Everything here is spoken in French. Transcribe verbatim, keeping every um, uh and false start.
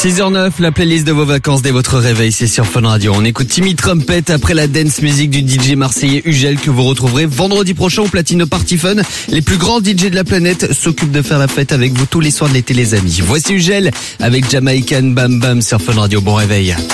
six heures neuf, la playlist de vos vacances dès votre réveil, c'est sur Fun Radio. On écoute Timmy Trumpet après la dance music du D J marseillais Ugel que vous retrouverez vendredi prochain au Platine Party Fun. Les plus grands D J de la planète s'occupent de faire la fête avec vous tous les soirs de l'été, les amis. Voici Ugel avec Jamaican Bam Bam sur Fun Radio. Bon réveil.